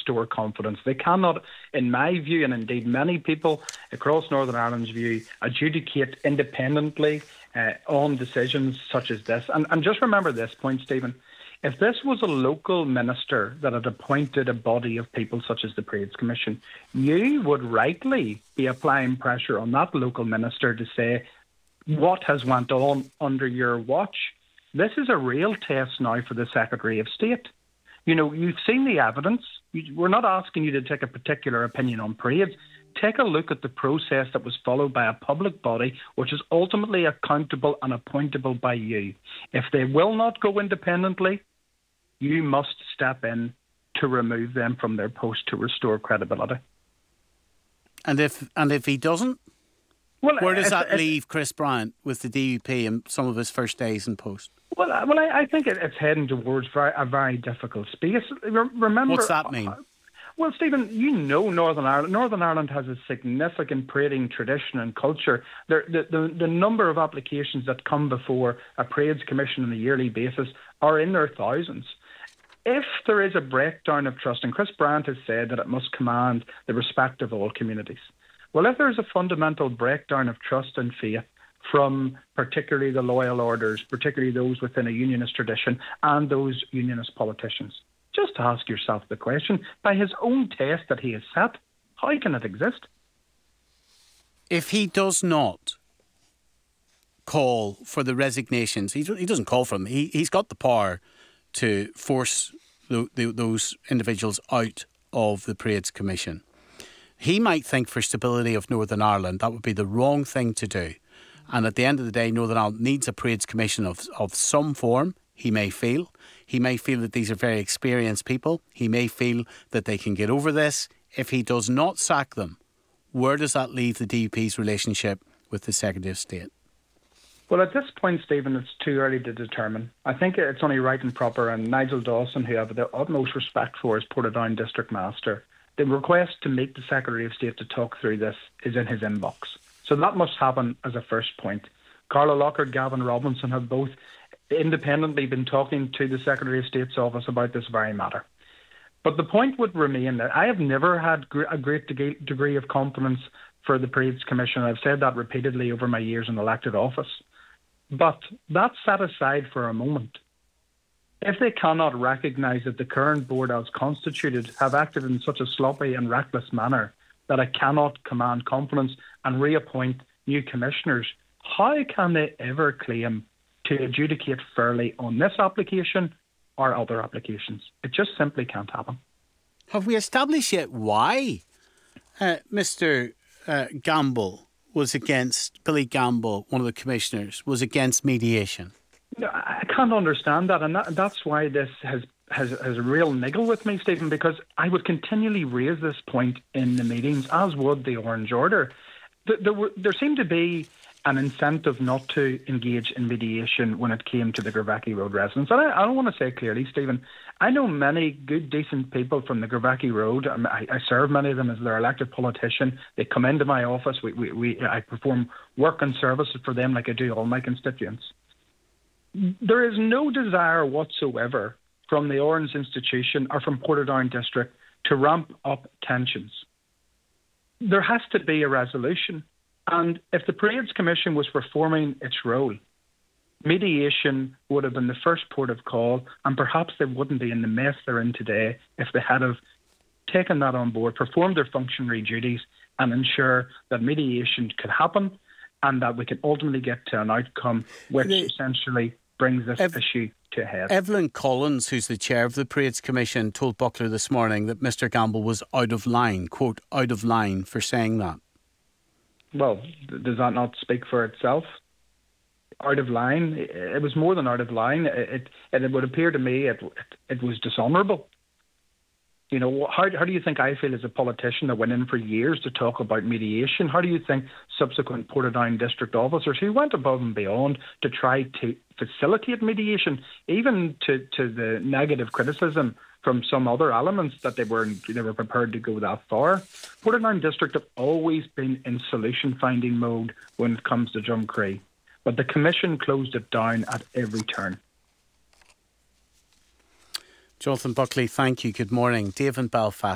restore confidence. They cannot, in my view, and indeed many people across Northern Ireland's view, adjudicate independently on decisions such as this. And just remember this point, Stephen. If this was a local minister that had appointed a body of people such as the Parades Commission, you would rightly be applying pressure on that local minister to say, what has went on under your watch? This is a real test now for the Secretary of State. You know, you've seen the evidence. We're not asking you to take a particular opinion on parades. Take a look at the process that was followed by a public body, which is ultimately accountable and appointable by you. If they will not go independently, you must step in to remove them from their post to restore credibility. And if he doesn't, where does that leave Chris Bryant with the DUP and some of his first days in post? Well, I think it's heading towards a very difficult space. Remember, what's that mean? Well, Stephen, you know Northern Ireland. Northern Ireland has a significant parading tradition and culture. The number of applications that come before a Parades Commission on a yearly basis are in their thousands. If there is a breakdown of trust, and Chris Bryant has said that it must command the respect of all communities. Well, if there's a fundamental breakdown of trust and faith from particularly the loyal orders, particularly those within a unionist tradition and those unionist politicians, just ask yourself the question, by his own test that he has set, how can it exist? If he does not call for the resignations, he doesn't call for them, he's got the power to force those individuals out of the Parades Commission. He might think for stability of Northern Ireland that would be the wrong thing to do. And at the end of the day, Northern Ireland needs a Parades Commission of some form, he may feel. He may feel that these are very experienced people. He may feel that they can get over this. If he does not sack them, where does that leave the DUP's relationship with the Secretary of State? Well, at this point, Stephen, it's too early to determine. I think it's only right and proper, and Nigel Dawson, who I have the utmost respect for as Portadown District Master, the request to meet the Secretary of State to talk through this is in his inbox. So that must happen as a first point. Carla Lockhart, Gavin Robinson have both independently been talking to the Secretary of State's office about this very matter. But the point would remain that I have never had a great degree of confidence for the Parades Commission. I've said that repeatedly over my years in elected office. But that set aside for a moment. If they cannot recognise that the current board as constituted have acted in such a sloppy and reckless manner that it cannot command confidence and reappoint new commissioners, how can they ever claim to adjudicate fairly on this application or other applications? It just simply can't happen. Have we established yet why Mr. Gamble was against, Billy Gamble, one of the commissioners, was against mediation? No, I can't understand that, and that's why this has a real niggle with me, Stephen, because I would continually raise this point in the meetings, as would the Orange Order. There seemed to be an incentive not to engage in mediation when it came to the Gervecki Road residents. And I don't want to say clearly, Stephen, I know many good, decent people from the Gervecki Road. I serve many of them as their elected politician. They come into my office. I perform work and services for them like I do all my constituents. There is no desire whatsoever from the Orange Institution or from Portadown District to ramp up tensions. There has to be a resolution. And if the Parades Commission was performing its role, mediation would have been the first port of call, and perhaps they wouldn't be in the mess they're in today if they had have taken that on board, performed their functionary duties, and ensure that mediation could happen and that we can ultimately get to an outcome which essentially brings this issue to a head. Evelyn Collins, who's the chair of the Parades Commission, told Buckler this morning that Mr Gamble was out of line, quote, out of line for saying that. Well, does that not speak for itself? Out of line? It was more than out of line. It would appear to me it was dishonourable. You know, how do you think I feel as a politician that went in for years to talk about mediation? How do you think subsequent Portadown district officers who went above and beyond to try to facilitate mediation, even to the negative criticism from some other elements that they were prepared to go that far? Portadown district have always been in solution finding mode when it comes to Drumcree, but the Commission closed it down at every turn. Jonathan Buckley, thank you. Good morning. Dave in Belfast.